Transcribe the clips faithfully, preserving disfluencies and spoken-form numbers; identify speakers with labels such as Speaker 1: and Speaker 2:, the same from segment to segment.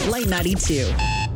Speaker 1: Light ninety-two.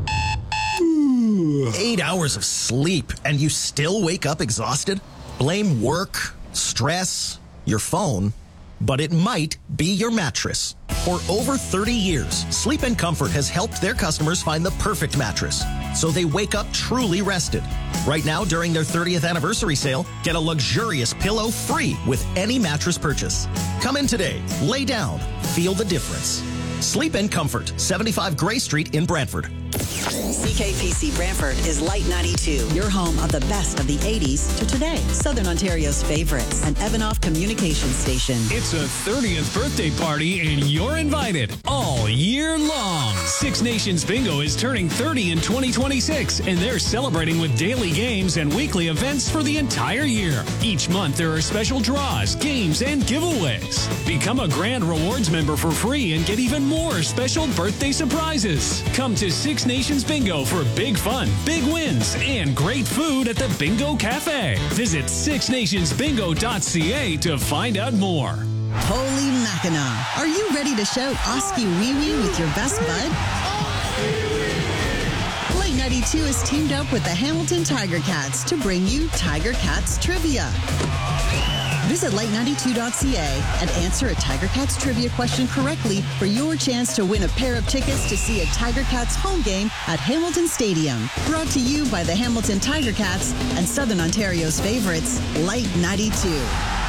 Speaker 2: Eight hours of sleep and you still wake up exhausted? Blame work, stress, your phone, but it might be your mattress. For over thirty years, Sleep and Comfort has helped their customers find the perfect mattress, so they wake up truly rested. Right now, during their thirtieth anniversary sale, get a luxurious pillow free with any mattress purchase. Come in today, lay down, feel the difference. Sleep and Comfort, seventy-five Gray Street in Brantford.
Speaker 1: C K P C Brantford is Light ninety-two, your home of the best of the eighties to today. Southern Ontario's favorites, an Evanoff communication station.
Speaker 3: It's a thirtieth birthday party and you're invited all year long. Six Nations Bingo is turning thirty in twenty twenty-six, and they're celebrating with daily games and weekly events for the entire year. Each month there are special draws, games, and giveaways. Become a Grand Rewards member for free and get even more special birthday surprises. Come to Six Nations Bingo for big fun, big wins, and great food at the Bingo Cafe. Visit six nations bingo dot c a to find out more.
Speaker 1: Holy Mackinac. Are you ready to shout Oski Wee Wee with your best bud? Light ninety-two has teamed up with the Hamilton Tiger Cats to bring you Tiger Cats Trivia. Visit light ninety-two dot c a and answer a Tiger Cats trivia question correctly for your chance to win a pair of tickets to see a Tiger Cats home game at Hamilton Stadium. Brought to you by the Hamilton Tiger Cats and Southern Ontario's favorites, Light ninety-two.